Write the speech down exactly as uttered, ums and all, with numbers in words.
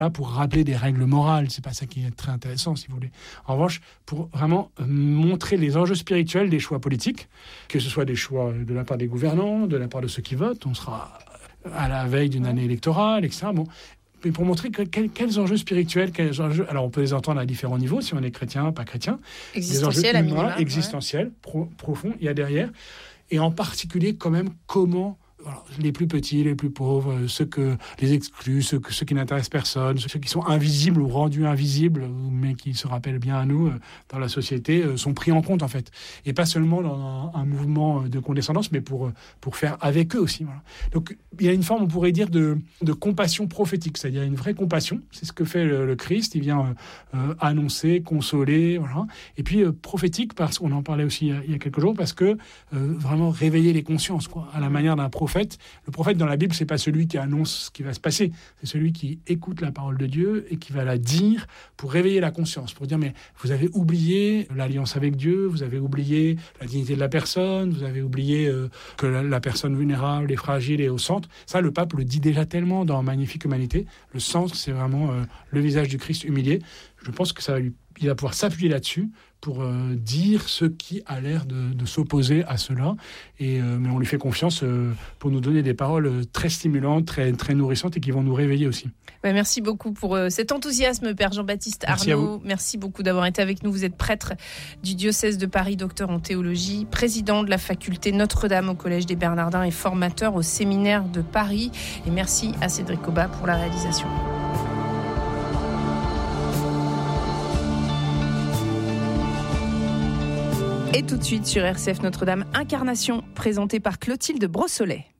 là pour rappeler des règles morales, c'est pas ça qui est très intéressant, si vous voulez. En revanche, pour vraiment montrer les enjeux spirituels des choix politiques, que ce soit des choix de la part des gouvernants, de la part de ceux qui votent, on sera à la veille d'une année électorale, et cetera. Bon, mais pour montrer que, quels, quels enjeux spirituels, quels enjeux, alors on peut les entendre à différents niveaux, si on est chrétien, pas chrétien, existentiels, des enjeux humains, minima, existentiels, ouais. pro, profonds, il y a derrière, et en particulier quand même comment alors, les plus petits, les plus pauvres, ceux que les exclus, ceux, ceux qui n'intéressent personne, ceux qui sont invisibles ou rendus invisibles, mais qui se rappellent bien à nous dans la société, sont pris en compte en fait. Et pas seulement dans un, un mouvement de condescendance, mais pour, pour faire avec eux aussi. Voilà. Donc il y a une forme, on pourrait dire, de, de compassion prophétique, c'est-à-dire une vraie compassion. C'est ce que fait le, le Christ. Il vient euh, annoncer, consoler, voilà. Et puis euh, prophétique, parce qu'on en parlait aussi il y a, il y a quelques jours, parce que euh, vraiment réveiller les consciences, quoi, à la manière d'un prophète. Le prophète dans la Bible, c'est pas celui qui annonce ce qui va se passer, c'est celui qui écoute la parole de Dieu et qui va la dire pour réveiller la conscience, pour dire mais vous avez oublié l'alliance avec Dieu, vous avez oublié la dignité de la personne, vous avez oublié euh, que la, la personne vulnérable et fragile est au centre. Ça, le pape le dit déjà tellement dans Magnifique Humanité. Le centre, c'est vraiment euh, le visage du Christ humilié. Je pense que ça va lui, il va pouvoir s'appuyer là-dessus pour euh, dire ce qui a l'air de, de s'opposer à cela. Et, euh, mais on lui fait confiance euh, pour nous donner des paroles très stimulantes, très, très nourrissantes et qui vont nous réveiller aussi. Bah, merci beaucoup pour euh, cet enthousiasme, Père Jean-Baptiste merci Arnaud. Merci beaucoup d'avoir été avec nous. Vous êtes prêtre du diocèse de Paris, docteur en théologie, président de la faculté Notre-Dame au Collège des Bernardins et formateur au séminaire de Paris. Et merci à Cédric Oba pour la réalisation. Et tout de suite sur R C F Notre-Dame, Incarnation, présentée par Clotilde Brossolet.